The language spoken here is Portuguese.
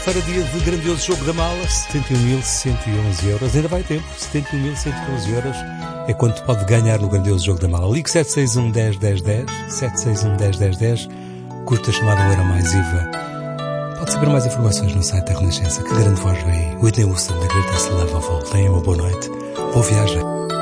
Quinta-feira, dia de grandioso jogo da mala, 71.111 euros. Ainda vai tempo, 71.111 euros é quanto pode ganhar no grandioso jogo da mala. Ligue 761 10 10 10, 761 10 10 10, curta a chamada Euro mais IVA. Pode saber mais informações no site da Renascença. Que grande voz vem aí. Whitney Houston, da Greatest Love of All. Tenham uma boa noite. Boa viagem.